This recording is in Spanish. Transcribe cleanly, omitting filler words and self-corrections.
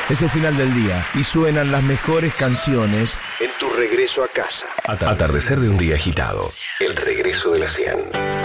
Es el final del día y suenan las mejores canciones en tu regreso a casa. Atardecer de un día agitado. El regreso de la 100.